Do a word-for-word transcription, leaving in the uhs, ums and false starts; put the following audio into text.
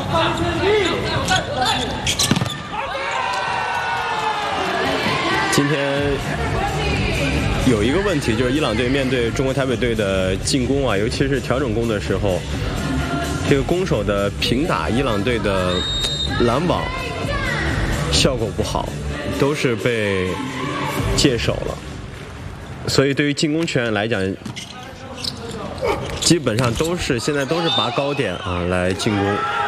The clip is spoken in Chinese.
今天有一个问题，就是伊朗队面对中国台北队的进攻啊，尤其是调整攻的时候，这个攻手的平打伊朗队的拦网效果不好，都是被借手了。所以对于进攻球员来讲，基本上都是现在都是拔高点啊来进攻。